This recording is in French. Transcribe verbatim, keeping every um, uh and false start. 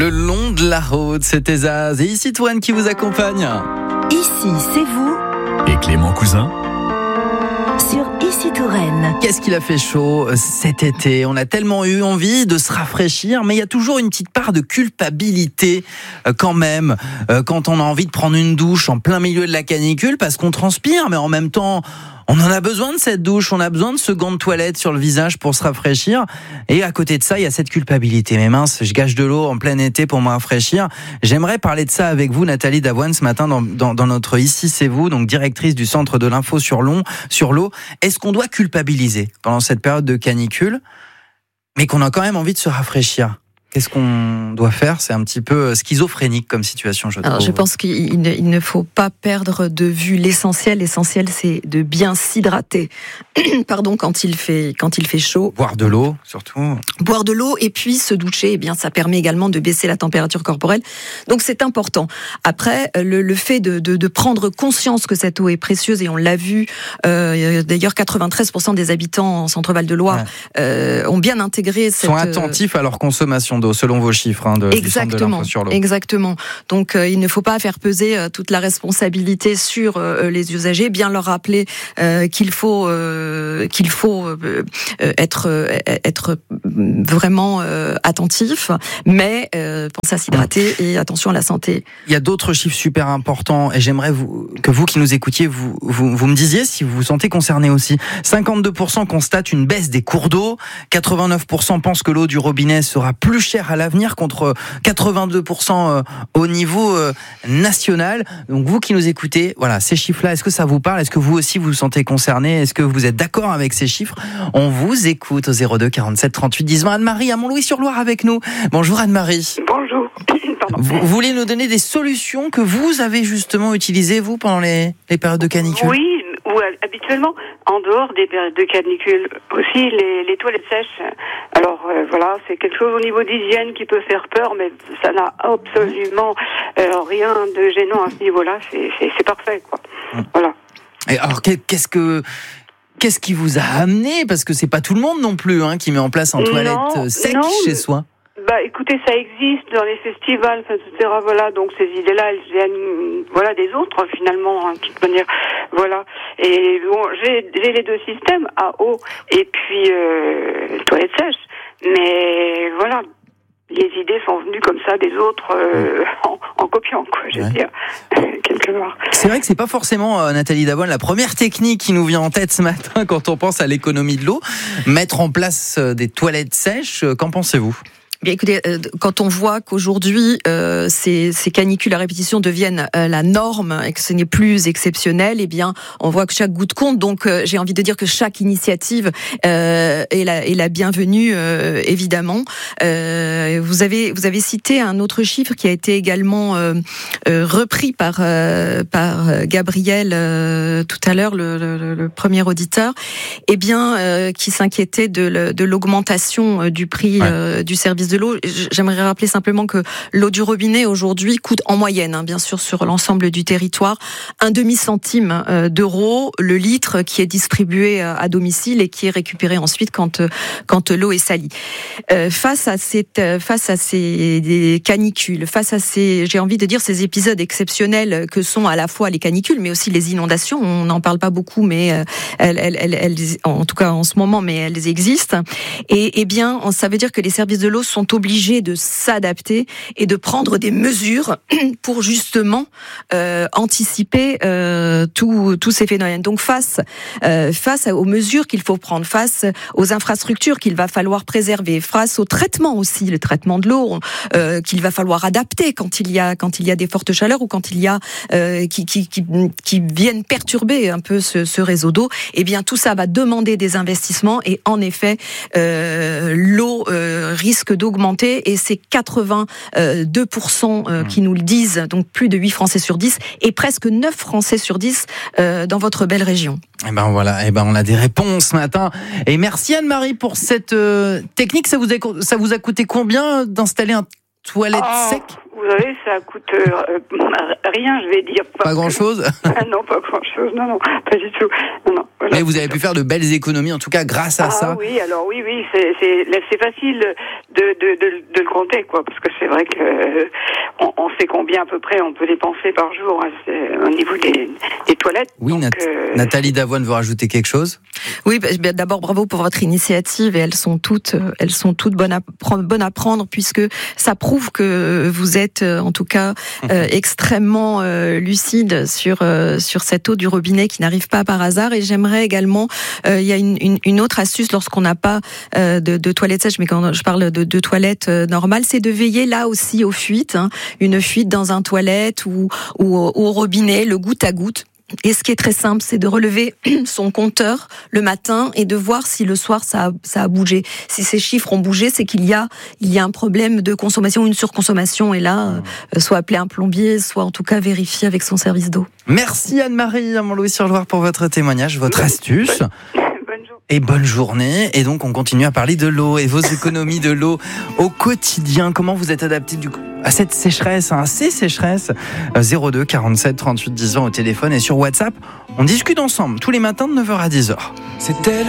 Le long de la route, c'était Zaz et ici Toine qui vous accompagne. Ici, c'est vous. Et Clément Cousin. Sur Ici Touraine. Qu'est-ce qu'il a fait chaud cet été? On a tellement eu envie de se rafraîchir, mais il y a toujours une petite part de culpabilité euh, quand même, euh, quand on a envie de prendre une douche en plein milieu de la canicule, parce qu'on transpire, mais en même temps, on en a besoin de cette douche, on a besoin de ce gant de toilette sur le visage pour se rafraîchir. Et à côté de ça, il y a cette culpabilité. Mais mince, je gâche de l'eau en plein été pour me rafraîchir. J'aimerais parler de ça avec vous, Nathalie Davoine, ce matin dans, dans, dans notre Ici c'est vous, donc directrice du centre de l'info sur l'eau. Sur l'eau. Est-ce qu'on doit culpabiliser pendant cette période de canicule, mais qu'on a quand même envie de se rafraîchir? Qu'est-ce qu'on doit faire? C'est un petit peu schizophrénique comme situation, je trouve. Alors, je pense qu'il ne, il ne faut pas perdre de vue l'essentiel. L'essentiel, c'est de bien s'hydrater. Pardon, quand il fait, quand il fait chaud. Boire de l'eau, surtout. Boire de l'eau et puis se doucher, eh bien, ça permet également de baisser la température corporelle. Donc, c'est important. Après, le, le fait de, de, de prendre conscience que cette eau est précieuse, et on l'a vu, euh, d'ailleurs, quatre-vingt-treize pour cent des habitants en Centre-Val de Loire ouais. euh, ont bien intégré cette... sont attentifs à leur consommation d'eau, selon vos chiffres hein, de, exactement, du centre de l'info sur l'eau. Exactement. Donc, euh, il ne faut pas faire peser euh, toute la responsabilité sur euh, les usagers. Bien leur rappeler euh, qu'il faut euh, qu'il faut euh, être euh, être vraiment euh, attentif, mais euh, penser à s'hydrater et attention à la santé. Il y a d'autres chiffres super importants et j'aimerais vous, que vous qui nous écoutiez, vous, vous vous me disiez si vous vous sentez concerné aussi. cinquante-deux pour cent constatent une baisse des cours d'eau. quatre-vingt-neuf pour cent pensent que l'eau du robinet sera plus chère à l'avenir contre quatre-vingt-deux pour cent au niveau national. Donc vous qui nous écoutez, voilà, ces chiffres-là, est-ce que ça vous parle? Est-ce que vous aussi vous vous sentez concerné? Est-ce que vous êtes d'accord avec ces chiffres? On vous écoute au zéro deux quarante-sept trente-huit dix vingt. Anne-Marie à Montlouis-sur-Loire avec nous. Bonjour Anne-Marie. Bonjour. Vous, vous voulez nous donner des solutions que vous avez justement utilisées vous pendant les, les périodes de canicule? Oui, ou habituellement en dehors des périodes de canicule aussi les, les toilettes sèches. Alors euh, voilà, c'est quelque chose au niveau d'hygiène qui peut faire peur, mais ça n'a absolument euh, rien de gênant à ce niveau-là. C'est, c'est, c'est parfait, quoi. Voilà. Et alors qu'est-ce que qu'est-ce qui vous a amené, parce que c'est pas tout le monde non plus hein, qui met en place un toilette non, sec non, chez soi. Bah, écoutez, ça existe dans les festivals, et cetera. Voilà, donc ces idées-là, elles viennent, voilà, des autres finalement, hein, de toute manière. Voilà. Et bon, j'ai, j'ai les deux systèmes, à eau et puis euh, toilette sèche. Mais voilà, les idées sont venues comme ça des autres euh, en, en copiant, quoi, je veux ouais. dire, quelque part. C'est vrai que c'est pas forcément, euh, Nathalie Davoine, la première technique qui nous vient en tête ce matin quand on pense à l'économie de l'eau. Mettre en place euh, des toilettes sèches, euh, qu'en pensez-vous? Bien, écoutez, euh, quand on voit qu'aujourd'hui euh, ces, ces canicules à répétition deviennent euh, la norme et que ce n'est plus exceptionnel, eh bien, on voit que chaque goutte compte. Donc, euh, j'ai envie de dire que chaque initiative euh, est, la, est la bienvenue, euh, évidemment. Euh, vous avez vous avez cité un autre chiffre qui a été également euh, euh, repris par euh, par Gabriel euh, tout à l'heure, le, le, le premier auditeur, eh bien, euh, qui s'inquiétait de, de l'augmentation du prix ouais. euh, du service de l'eau. J'aimerais rappeler simplement que l'eau du robinet aujourd'hui coûte en moyenne, hein, bien sûr sur l'ensemble du territoire, un demi-centime euh, d'euros le litre qui est distribué à domicile et qui est récupéré ensuite quand quand l'eau est salie. Euh, face à cette face à ces des canicules, face à ces, j'ai envie de dire, ces épisodes exceptionnels que sont à la fois les canicules, mais aussi les inondations. On n'en parle pas beaucoup, mais euh, elles, elles, elles, elles, en tout cas en ce moment, mais elles existent. Et, et bien, ça veut dire que les services de l'eau sont obligés de s'adapter et de prendre des mesures pour justement euh, anticiper euh, tous tous ces phénomènes. Donc face euh, face aux mesures qu'il faut prendre, face aux infrastructures qu'il va falloir préserver, face au traitement aussi, le traitement de l'eau euh, qu'il va falloir adapter quand il y a quand il y a des fortes chaleurs ou quand il y a euh, qui, qui qui qui viennent perturber un peu ce, ce réseau d'eau. Eh bien tout ça va demander des investissements et en effet euh, l'eau euh, risque d'augmenter et c'est quatre-vingt-deux pour cent qui nous le disent, donc plus de huit Français sur dix et presque neuf Français sur dix dans votre belle région. Et ben voilà, et ben on a des réponses ce matin. Et merci Anne-Marie pour cette euh, technique. Ça vous a, ça vous a coûté combien d'installer un toilette oh, sec? Vous savez, ça coûte euh, rien, je vais dire. Pas grand-chose. Non, pas grand-chose. Non, non, pas du tout. Non, non, voilà. voilà. Mais vous avez pu faire de belles économies, en tout cas grâce à ah, ça. Oui, alors oui, oui, c'est, c'est, c'est facile de, de, de, de le compter, quoi, parce que c'est vrai que euh, on, on sait combien à peu près on peut dépenser par jour hein, au niveau des, des toilettes. Oui, donc, Nat- euh, Nathalie Davoine veut rajouter quelque chose. Oui, bah, d'abord bravo pour votre initiative et elles sont toutes, elles sont toutes bonnes à, bonnes à prendre puisque ça prouve que vous êtes en tout cas euh, extrêmement euh, lucide sur euh, sur cette eau du robinet qui n'arrive pas par hasard. Et j'aimerais également, euh, il y a une, une, une autre astuce lorsqu'on n'a pas euh, de, de toilettes sèches, mais quand je parle de, de toilettes euh, normales, c'est de veiller là aussi aux fuites, hein, une fuite dans un toilette ou, ou au, au robinet, le goutte à goutte. Et ce qui est très simple, c'est de relever son compteur le matin et de voir si le soir ça a, ça a bougé. Si ces chiffres ont bougé, c'est qu'il y a il y a un problème de consommation, une surconsommation. Et là, euh, soit appeler un plombier, soit en tout cas vérifier avec son service d'eau. Merci Anne-Marie à Montlouis-sur-Loire pour votre témoignage, votre astuce. bonne journée. Et bonne journée. Et donc on continue à parler de l'eau et vos économies de l'eau au quotidien. Comment vous êtes adapté du coup à cette sécheresse, hein, à ces sécheresses. zéro deux quarante-sept trente-huit dix ans au téléphone et sur WhatsApp. On discute ensemble tous les matins de neuf heures à dix heures. C'était le